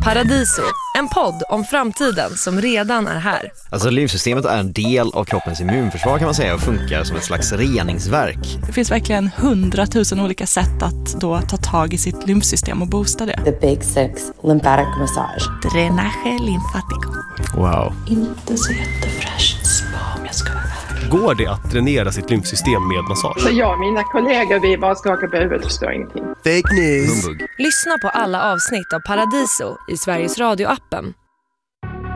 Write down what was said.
Paradiso, en podd om framtiden som redan är här. Alltså lymfsystemet är en del av kroppens immunförsvar kan man säga och funkar som ett slags reningsverk. Det finns verkligen 100 000 olika sätt att då ta tag i sitt lymfsystem och boosta det. The Big Six lymphatic massage. Dränage lymfatico. Wow. Inte så jättefräscht spa om jag ska vara här. Går det att dränera sitt lymfsystem med massage? Så jag och mina kollegor, vi bara skakar på huvudet och förstår ingenting. Fake news. Humbug. Lyssna på alla avsnitt av Paradiso i Sveriges Radio-appen